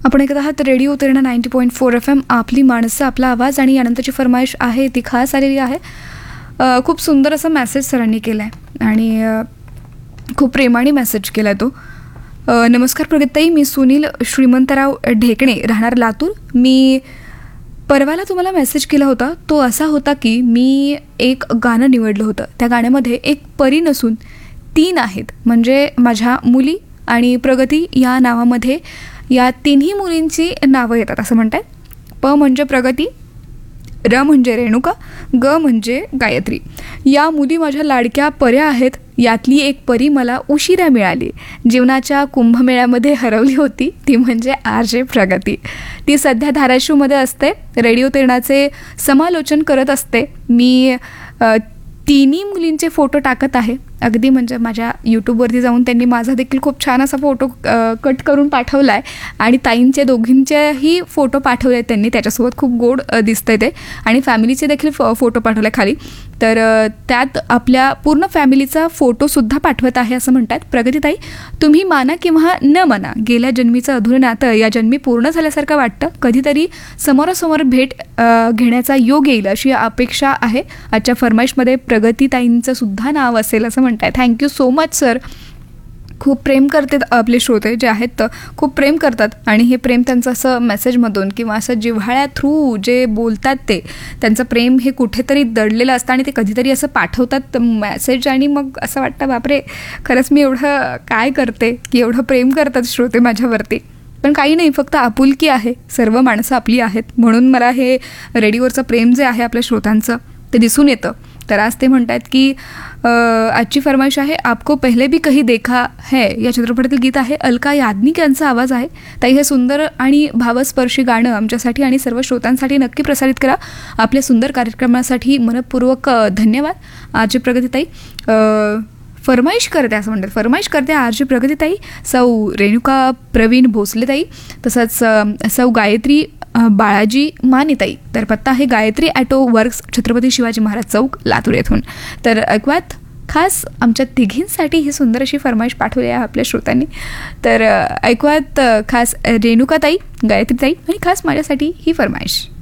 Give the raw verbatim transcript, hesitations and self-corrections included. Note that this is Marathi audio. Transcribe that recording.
आपण ऐकत आहात radio Terna ninety point four F M, आपली माणसं आपला आवाज. आणि यानंतरची फरमाईश आहे ती खास आलेली आहे. खूप सुंदर असा मेसेज सरांनी केला आहे आणि खूप प्रेमाने मेसेज केला आहे तो. नमस्कार प्रगतीताई, मी सुनील श्रीमंतराव ढेकणे, राहणार लातूर. मी परवाला तुम्हाला मेसेज केला होता. तो असा होता की मी एक गाणं निवडलं होतं. त्या गाण्यामध्ये एक परी नसून तीन आहेत, म्हणजे माझ्या मुली आणि प्रगती या नावामध्ये या तिन्ही मुलींची नावं येतात असं म्हणतात. प म्हणजे प्रगती, र म्हणजे रेणुका, ग म्हणजे गायत्री. या मुली माझ्या लाडक्या पर्या आहेत. यातली एक परी मला उशिरा मिळाली, जीवनाच्या कुंभमेळ्यामध्ये हरवली होती. ती म्हणजे आर जे प्रगती. ती सध्या धाराशिवमध्ये असते, रेडिओ तेरणाचे समालोचन करत असते. मी तिन्ही मुलींचे फोटो टाकत आहे. अगदी म्हणजे माझ्या यूट्यूबवरती जाऊन त्यांनी माझा देखील खूप छान असा फोटो कट करून पाठवला आहे आणि ताईंचे दोघींचेही फोटो पाठवले आहेत त्यांनी. त्याच्यासोबत खूप गोड दिसतंय ते. आणि फॅमिलीचे देखील फ फोटो पाठवले खाली. तर त्यात आपल्या पूर्ण फॅमिलीचा फोटोसुद्धा पाठवत आहे असं म्हणतात. प्रगतीताई, तुम्ही माना किंवा न माना, गेल्या जन्मीचं अधुरं नातं या जन्मी पूर्ण झाल्यासारखं वाटतं. कधीतरी समोरासमोर भेट घेण्याचा योग येईल अशी अपेक्षा आहे. आजच्या फरमाईशमध्ये प्रगतीताईंचं सुद्धा नाव असेल असं म्हणताय. Thank you so much sir. खूप प्रेम करतात आपले श्रोते जे आहेत, तर खूप प्रेम करतात. आणि हे प्रेम त्यांचं असं मेसेजमधून किंवा असं जिव्हाळ्या थ्रू जे बोलतात ते त्यांचं प्रेम हे कुठेतरी दडलेलं असतं आणि ते कधीतरी असं पाठवतात मेसेज. आणि मग असं वाटतं बापरे, खरंच मी एवढं काय करते की एवढं प्रेम करतात श्रोते माझ्यावरती. पण काही नाही, फक्त आपुलकी आहे. सर्व माणसं आपली आहेत, म्हणून मला हे रेडिओवरचं प्रेम जे आहे आपल्या श्रोतांचं ते दिसून येतं. तर आज ते म्हणतात की आजची फरमाईश आहे आपको पहले भी कहीं देखा है या चित्रपटातील गीत आहे. अलका याज्ञिक यांचा आवाज आहे. ताई, हे सुंदर आणि भावस्पर्शी गाणं आमच्यासाठी आणि सर्व श्रोतांसाठी नक्की प्रसारित करा. आपल्या सुंदर कार्यक्रमासाठी मनपूर्वक धन्यवाद. आजची प्रगतीताई फरमाईश करते असं म्हणतात. फरमाईश करते आरची प्रगतीताई सौ रेणुका प्रवीण भोसलेताई, तसंच सौ गायत्री बाळाजी मानेताई. तर पत्ता आहे गायत्री ॲटो वर्क्स, छत्रपती शिवाजी महाराज चौक, लातूर येथून. तर ऐकवात खास आमच्या तिघींसाठी ही सुंदर अशी फरमाईश पाठवली आहे आपल्या श्रोतांनी. तर ऐकवात खास रेणुकाताई, गायत्रीताई आणि खास माझ्यासाठी ही फरमाईश.